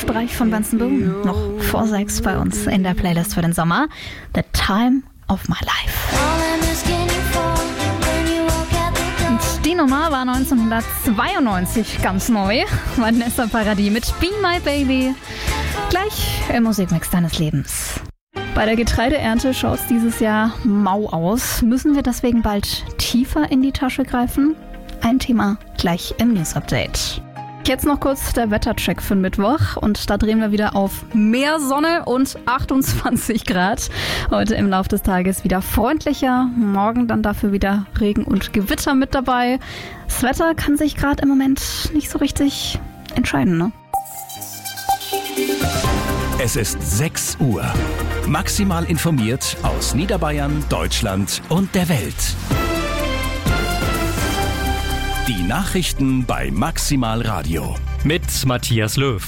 Streich von Benson Boone. Noch vor 6 bei uns in der Playlist für den Sommer. The Time of My Life. Und die Nummer war 1992 ganz neu. Vanessa Paradis mit Be My Baby. Gleich im Musikmix deines Lebens. Bei der Getreideernte schaut es dieses Jahr mau aus. Müssen wir deswegen bald tiefer in die Tasche greifen? Ein Thema gleich im News-Update. Jetzt noch kurz der Wettercheck für den Mittwoch und da drehen wir wieder auf mehr Sonne und 28 Grad. Heute im Laufe des Tages wieder freundlicher, morgen dann dafür wieder Regen und Gewitter mit dabei. Das Wetter kann sich gerade im Moment nicht so richtig entscheiden, ne? Es ist 6 Uhr. Maximal informiert aus Niederbayern, Deutschland und der Welt. Die Nachrichten bei Maximal Radio. Mit Matthias Löw.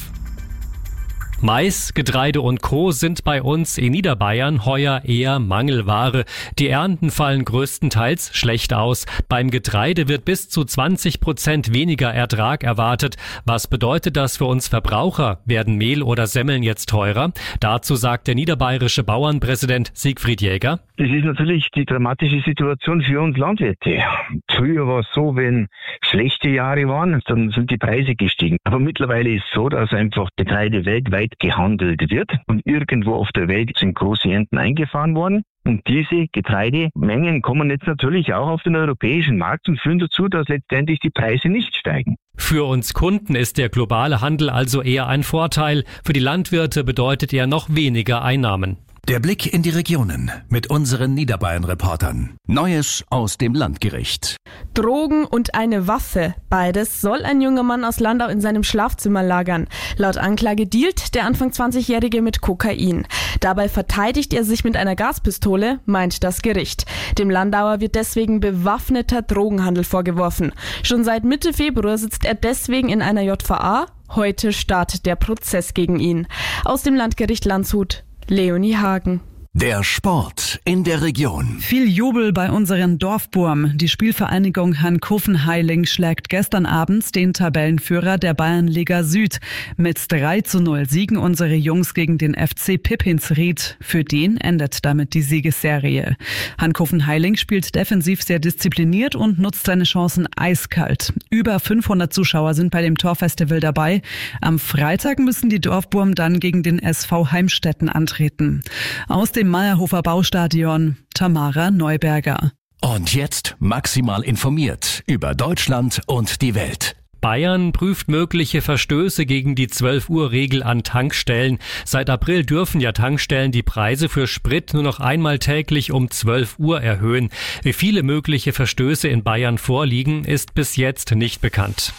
Mais, Getreide und Co. sind bei uns in Niederbayern heuer eher Mangelware. Die Ernten fallen größtenteils schlecht aus. Beim Getreide wird bis zu 20% weniger Ertrag erwartet. Was bedeutet das für uns Verbraucher? Werden Mehl oder Semmeln jetzt teurer? Dazu sagt der niederbayerische Bauernpräsident Siegfried Jäger. Das ist natürlich die dramatische Situation für uns Landwirte. Früher war es so, wenn schlechte Jahre waren, dann sind die Preise gestiegen. Aber mittlerweile ist es so, dass einfach Getreide weltweit gehandelt wird und irgendwo auf der Welt sind große Ernten eingefahren worden. Und diese Getreidemengen kommen jetzt natürlich auch auf den europäischen Markt und führen dazu, dass letztendlich die Preise nicht steigen. Für uns Kunden ist der globale Handel also eher ein Vorteil. Für die Landwirte bedeutet er noch weniger Einnahmen. Der Blick in die Regionen mit unseren Niederbayern-Reportern. Neues aus dem Landgericht. Drogen und eine Waffe. Beides soll ein junger Mann aus Landau in seinem Schlafzimmer lagern. Laut Anklage dealt der Anfang 20-Jährige mit Kokain. Dabei verteidigt er sich mit einer Gaspistole, meint das Gericht. Dem Landauer wird deswegen bewaffneter Drogenhandel vorgeworfen. Schon seit Mitte Februar sitzt er deswegen in einer JVA. Heute startet der Prozess gegen ihn. Aus dem Landgericht Landshut, Leonie Hagen. Der Sport in der Region. Viel Jubel bei unseren Dorfburm. Die Spielvereinigung Hankofen-Heiling schlägt gestern Abend den Tabellenführer der Bayernliga Süd. Mit 3:0 siegen unsere Jungs gegen den FC Pippinsried. Für den endet damit die Siegesserie. Hankofen-Heiling spielt defensiv sehr diszipliniert und nutzt seine Chancen eiskalt. Über 500 Zuschauer sind bei dem Torfestival dabei. Am Freitag müssen die Dorfburm dann gegen den SV Heimstetten antreten. Aus dem Meierhofer Baustadion, Tamara Neuberger. Und jetzt maximal informiert über Deutschland und die Welt. Bayern prüft mögliche Verstöße gegen die 12-Uhr-Regel an Tankstellen. Seit April dürfen ja Tankstellen die Preise für Sprit nur noch einmal täglich um 12 Uhr erhöhen. Wie viele mögliche Verstöße in Bayern vorliegen, ist bis jetzt nicht bekannt.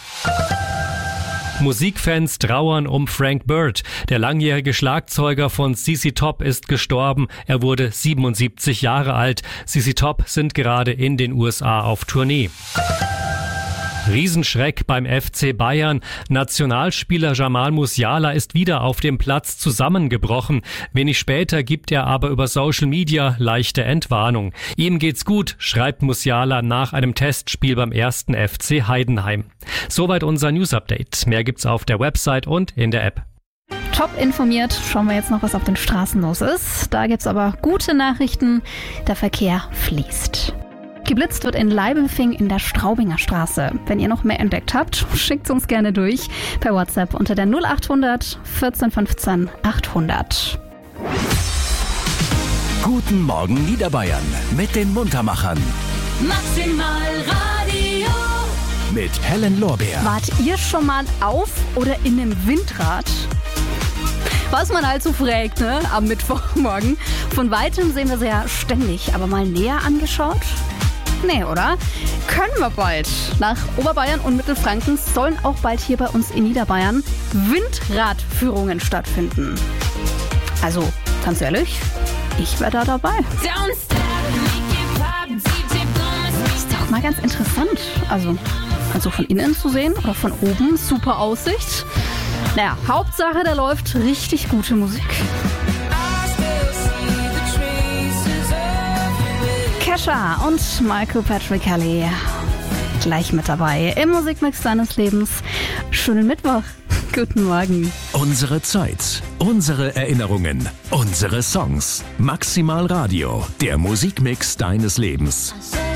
Musikfans trauern um Frank Bird. Der langjährige Schlagzeuger von ZZ Top ist gestorben. Er wurde 77 Jahre alt. ZZ Top sind gerade in den USA auf Tournee. Riesenschreck beim FC Bayern. Nationalspieler Jamal Musiala ist wieder auf dem Platz zusammengebrochen. Wenig später gibt er aber über Social Media leichte Entwarnung. Ihm geht's gut, schreibt Musiala nach einem Testspiel beim 1. FC Heidenheim. Soweit unser News-Update. Mehr gibt's auf der Website und in der App. Top informiert, schauen wir jetzt noch, was auf den Straßen los ist. Da gibt's aber gute Nachrichten. Der Verkehr fließt. Geblitzt wird in Leibelfing in der Straubinger Straße. Wenn ihr noch mehr entdeckt habt, schickt uns gerne durch per WhatsApp unter der 0800 14 15 800. Guten Morgen Niederbayern mit den Muntermachern. Maximal Radio. Mit Helen Lorbeer. Wart ihr schon mal auf oder in einem Windrad? Was man also fragt, ne? Am Mittwochmorgen. Von Weitem sehen wir sie ja ständig, aber mal näher angeschaut? Nee, oder? Können wir bald. Nach Oberbayern und Mittelfranken sollen auch bald hier bei uns in Niederbayern Windradführungen stattfinden. Also, ganz ehrlich, ich wäre da dabei. Ist doch mal ganz interessant. Also von innen zu sehen oder von oben, super Aussicht. Naja, Hauptsache, da läuft richtig gute Musik. Kesha und Michael Patrick Kelly gleich mit dabei im Musikmix deines Lebens. Schönen Mittwoch. Guten Morgen. Unsere Zeit, unsere Erinnerungen, unsere Songs. Maximal Radio, der Musikmix deines Lebens.